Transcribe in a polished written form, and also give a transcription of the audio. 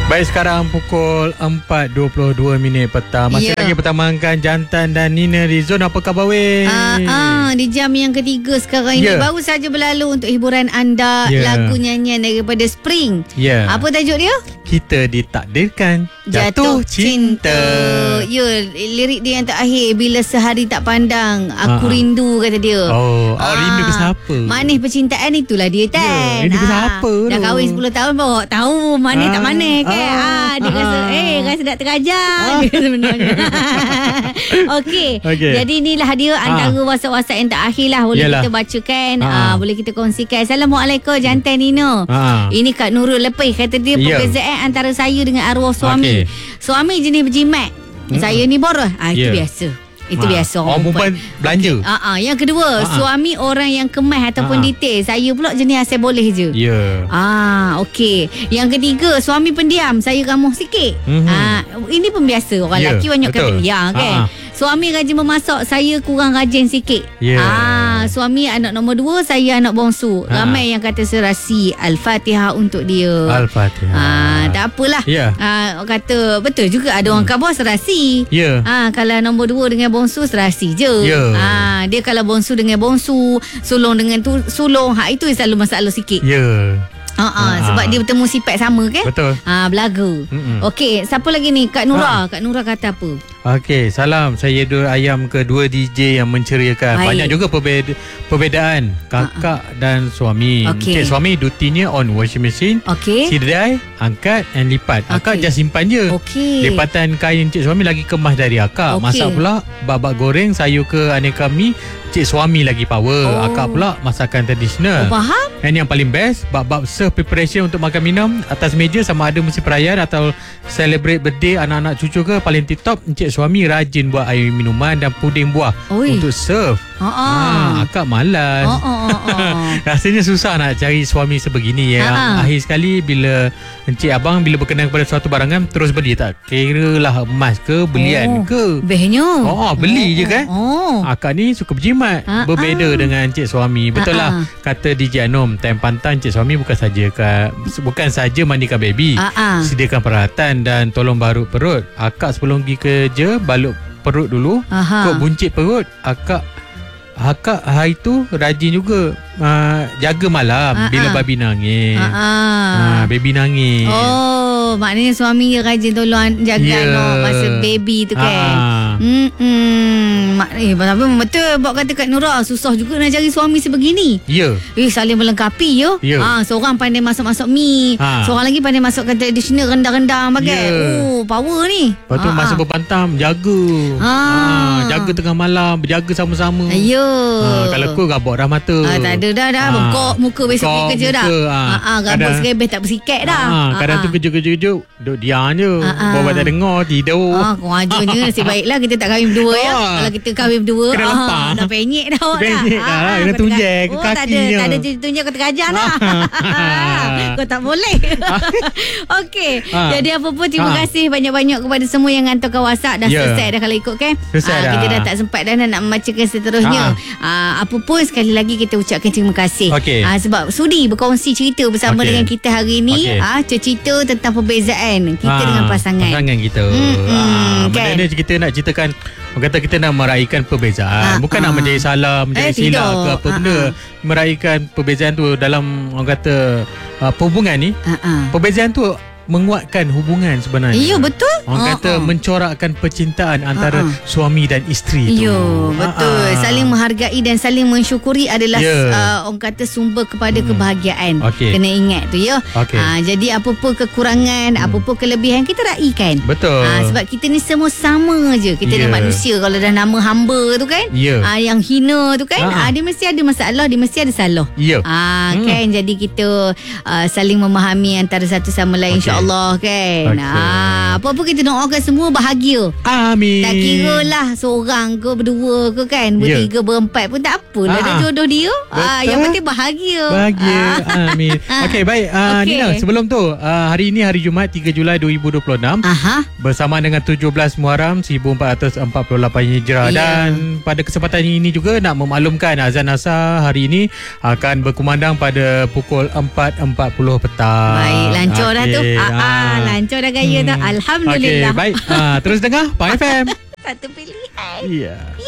Baik, sekarang pukul 4.22 petang. Masih lagi pertamakan Jantan dan Nina di Zon. Apa khabar weh? Di jam yang ketiga sekarang ini. Baru saja berlalu untuk hiburan anda lagu nyanyian daripada Spring. Apa tajuk dia? Kita ditakdirkan jatuh cinta. Lirik dia yang terakhir, bila sehari tak pandang, aku rindu, kata dia. Rindu ke siapa? Manis percintaan itulah dia kan. Rindu ke siapa? Dah kahwin 10 tahun baru tahu manis tak manis kan. Dia rasa rasa nak terajar dia sebenarnya. Okey. Jadi inilah dia antara WhatsApp yang terakhir lah. Boleh kita bacakan, boleh kita kongsikan. Assalamualaikum Jantan Nino. Ini Kak Nurul Lepih, kata dia perbezaan antara saya dengan arwah suami. Suami jenis berjimat, saya ni boros. Itu biasa. Itu biasa orang perempuan belanja. Yang kedua, suami orang yang kemas ataupun detail. Saya pula jenis asal boleh je. Okey. Yang ketiga, suami pendiam, saya ramuh sikit. Ini pun biasa. Orang lelaki banyak kan pendiam kan. Suami rajin memasak, saya kurang rajin sikit. Suami anak nombor 2, saya anak bongsu. Ramai yang kata serasi. Al-Fatihah untuk dia. Al-Fatihah. Tak apalah. Kata betul juga, ada orang khabar serasi. Kalau nombor 2 dengan bongsu, serasi je. Dia kalau bongsu dengan bongsu, sulung dengan sulung, itu selalu masalah sikit. Sebab dia bertemu sifat sama kan. Betul. Belaga. Okey, siapa lagi ni? Kak Nura. Kak Nura kata apa? Okey, salam. Saya ayam ke dua DJ yang menceriakan. Banyak juga perbezaan kakak dan suami. Cik suami dutinya on washing machine. Sidai, angkat and lipat. Akak just simpan je. Lipatan kain cik suami lagi kemas dari akak. Masak pula babak goreng, sayur ke aneka mi, cik suami lagi power. Akak pula masakan tradisional. Faham? And yang paling best, bab-bab serve preparation untuk makan minum atas meja, sama ada mesti perayaan atau celebrate birthday anak-anak cucu ke, paling tip-top encik suami rajin buat air minuman dan puding buah untuk serve. Akak malas. Rasanya susah nak cari suami sebegini ya. Akhir sekali bila encik abang bila berkenan kepada suatu barangan terus beli, tak kira lah emas ke belian ke. Behnya. Beli je kan. Akak ni suka berjimat. Berbeza dengan encik suami. Betul lah kata DJ Anom, time pantang encik suami bukan saja mandikan baby, sediakan peralatan dan tolong balut perut. Akak sebelum pergi kerja balut perut dulu. Kok buncit perut, akak hari tu rajin juga jaga malam bila baby nangis. Baby nangis. Maknanya suami dia rajin tolong jaga masa baby tu kan. Tapi betul buat kata Kak Nura, susah juga nak cari suami sebegini. Saling melengkapi seorang pandai masak-masak mi, seorang lagi pandai masakkan tradisional, rendang-rendang bagai. Power ni. Lepas tu masa berpantam jaga. Jaga tengah malam, berjaga sama-sama. Kalau aku rabak dah mata. Tak ada dah. Bengkok muka besok pergi kerja dah. Rambut serebeh tak bersikat dah. Kadang tu kerja-kerja duduk diam je. Bawa tak dengar, tidur. Kau ajarnya nasib baiklah kita tak kahwin berdua ya. Kalau kita kahwin berdua, dah penyek dah awak dah. Kena tunjek ke kakinya. Tak ada tunjek kau tergajar dah. Kau tak boleh. Okey. Jadi apa pun, terima kasih banyak-banyak kepada semua yang hantarkan WhatsApp. Dah selesai dah kalau ikut kan. Kita dah tak sempat dah nak membacakan seterusnya. Apa pun sekali lagi kita ucapkan terima kasih. Sebab sudi berkongsi cerita bersama dengan kita hari ini. Cerita tentang perbezaan kita dengan pasangan kita. Benda kita nak ceritakan, orang kata kita nak meraihkan perbezaan, bukan nak menjadi salah, menjadi silap ke apa benda. Meraihkan perbezaan tu dalam orang kata perhubungan ni. Perbezaan tu menguatkan hubungan sebenarnya. Ya, betul. Orang kata mencorakkan percintaan antara suami dan isteri tu. Ya, betul. Saling menghargai dan saling mensyukuri adalah orang kata sumber kepada kebahagiaan. Kena ingat tu ya. Jadi apa-apa kekurangan, apa-apa kelebihan kita raikan. Betul. Sebab kita ni semua sama je. Kita ni manusia. Kalau dah nama hamba tu kan, yang hina tu kan, dia mesti ada masalah, dia mesti ada salah. Kan, jadi kita saling memahami antara satu sama lain, insya-Allah kan. Apa-apa kita doakan semua bahagia. Amin. Tak kira lah seorang ke, berdua ke kan, bertiga, berempat pun tak apalah. Dah jodoh dia. Yang penting bahagia. Amin. Okey, baik. Nina, sebelum tu hari ini hari Jumaat 3 Julai 2026 bersama dengan 17 Muharram 1448 Hijrah. Dan pada kesempatan ini juga nak memaklumkan azan asar hari ini akan berkumandang pada pukul 4.40 petang. Baik, lancar dah tu. Lancar dah gaya dah. Alhamdulillah. Baik. Terus dengar Pang FM. Satu pilihan. Ya.